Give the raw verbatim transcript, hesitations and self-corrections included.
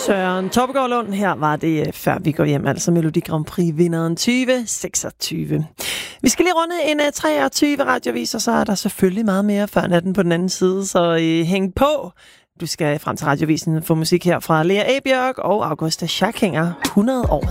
Søren Toppegaard Lund. Her var det Før vi går hjem, altså Melodi Grand Prix vinderen tyve seksogtyve. Vi skal lige runde en uh, treogtyve radiovis, og så er der selvfølgelig meget mere før natten på den anden side, så uh, hæng på. Du skal frem til radiovisen få musik her fra Lea Ebjørk og Augusta Schackinger, hundrede år